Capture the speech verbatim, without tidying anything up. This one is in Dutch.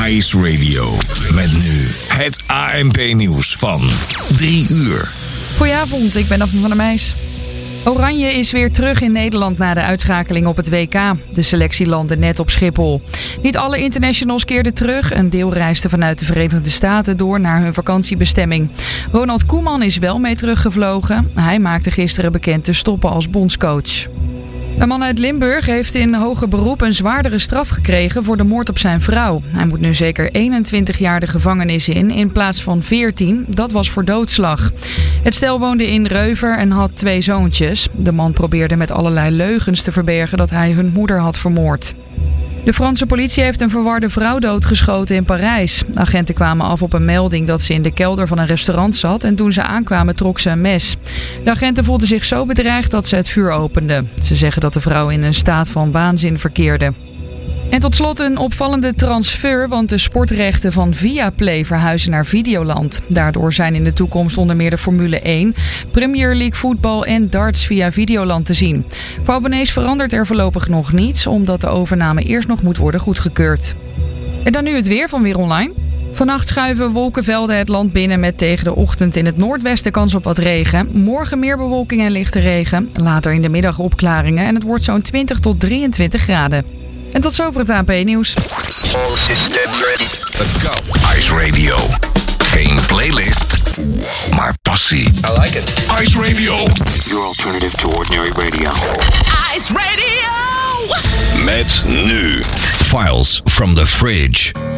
Ice Radio. Met nu het A N P-nieuws van drie uur. Goedenavond, ik ben Daphne van der Meijs. Oranje is weer terug in Nederland na de uitschakeling op het W K. De selectie landde net op Schiphol. Niet alle internationals keerden terug. Een deel reisde vanuit de Verenigde Staten door naar hun vakantiebestemming. Ronald Koeman is wel mee teruggevlogen. Hij maakte gisteren bekend te stoppen als bondscoach. Een man uit Limburg heeft in hoger beroep een zwaardere straf gekregen voor de moord op zijn vrouw. Hij moet nu zeker eenentwintig jaar de gevangenis in, in plaats van veertien. Dat was voor doodslag. Het stel woonde in Reuver en had twee zoontjes. De man probeerde met allerlei leugens te verbergen dat hij hun moeder had vermoord. De Franse politie heeft een verwarde vrouw doodgeschoten in Parijs. Agenten kwamen af op een melding dat ze in de kelder van een restaurant zat en toen ze aankwamen trok ze een mes. De agenten voelden zich zo bedreigd dat ze het vuur openden. Ze zeggen dat de vrouw in een staat van waanzin verkeerde. En tot slot een opvallende transfer, want de sportrechten van Viaplay verhuizen naar Videoland. Daardoor zijn in de toekomst onder meer de Formule één, Premier League voetbal en darts via Videoland te zien. Voor abonnees verandert er voorlopig nog niets, omdat de overname eerst nog moet worden goedgekeurd. En dan nu het weer van Weer Online. Vannacht schuiven wolkenvelden het land binnen met tegen de ochtend in het noordwesten kans op wat regen. Morgen meer bewolking en lichte regen. Later in de middag opklaringen en het wordt zo'n twintig tot drieëntwintig graden. En tot zover het A N P-nieuws. Let's go. Ice Radio. Geen playlist, maar passie. I like it. Ice Radio. Your alternative to ordinary radio. Ice Radio! Met nu Files from the Fridge.